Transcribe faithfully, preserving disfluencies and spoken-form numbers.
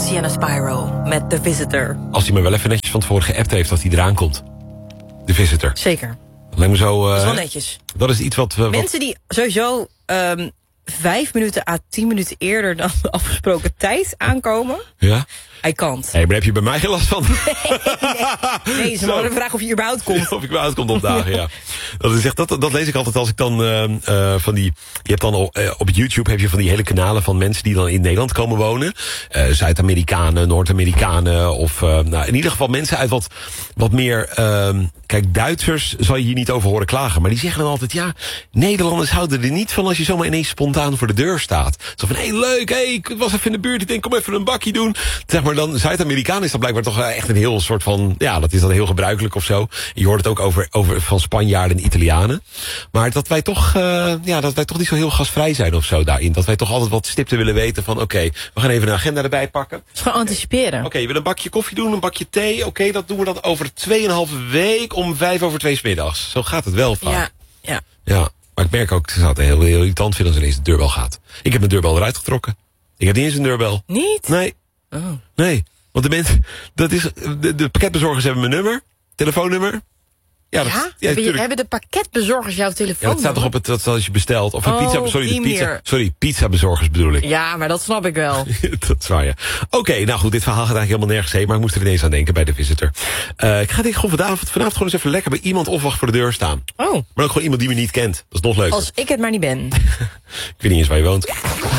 Sienna Spyro met The Visitor. Als hij me wel even netjes van tevoren geappt heeft dat hij eraan komt. The Visitor. Zeker. Lijkt me zo... Uh, dat is wel netjes. Dat is iets wat... Uh, Mensen die sowieso um, vijf minuten à tien minuten eerder dan de afgesproken tijd aankomen... Ja? Hij kan. Hé, hey, maar heb je bij mij geen last van? Nee, nee. nee ze mogen vragen of je überhaupt komt. Of ik überhaupt komt opdagen, ja. Dat, is echt, dat, dat lees ik altijd als ik dan uh, uh, van die... Je hebt dan op, uh, op YouTube heb je van die hele kanalen van mensen die dan in Nederland komen wonen. Uh, Zuid-Amerikanen, Noord-Amerikanen of... Uh, nou, in ieder geval mensen uit wat, wat meer... Uh, kijk, Duitsers zal je hier niet over horen klagen. Maar die zeggen dan altijd, ja, Nederlanders houden er niet van als je zomaar ineens spontaan voor de deur staat. Zo van, hé, hey, leuk, hé, hey, ik was even in de buurt, ik denk, kom even een bakje doen. Zeg maar dan, Zuid-Amerikaan is dat blijkbaar toch echt een heel soort van... Ja, dat is dan heel gebruikelijk of zo. Je hoort het ook over, over van Spanjaarden en Italianen. Maar dat wij toch, uh, ja, dat wij toch niet zo heel gastvrij zijn of zo daarin. Dat wij toch altijd wat stipte willen weten van, oké, okay, we gaan even een agenda erbij pakken. Gewoon anticiperen. Oké, okay, je wil een bakje koffie doen, een bakje thee. Oké, okay, dat doen we dan over tweeënhalve week om vijf over twee 's middags. Zo gaat het wel vaak. Ja, ja. Ja, maar ik merk ook, ze zou het heel, heel irritant vinden als ineens de deurbel gaat. Ik heb mijn deurbel eruit getrokken. Ik heb niet eens een deurbel. Niet? Nee. Oh. Nee. Want de mensen, dat is, de, de pakketbezorgers hebben mijn nummer, telefoonnummer. Ja, dat, ja, ja hebben, je, hebben de pakketbezorgers jouw telefoon? Ja, dat staat toch op het, dat als je bestelt. Of een oh, pizza, sorry, de pizza, meer. sorry, pizzabezorgers bedoel ik. Ja, maar dat snap ik wel. Dat is waar, ja. Oké, okay, nou goed, dit verhaal gaat eigenlijk helemaal nergens heen, maar ik moest er ineens aan denken bij de Visitor. Uh, ik ga denk ik gewoon vanavond, vanavond gewoon eens even lekker bij iemand opwacht voor de deur staan. Oh. Maar ook gewoon iemand die me niet kent. Dat is nog leuker. Als ik het maar niet ben. Ik weet niet eens waar je woont.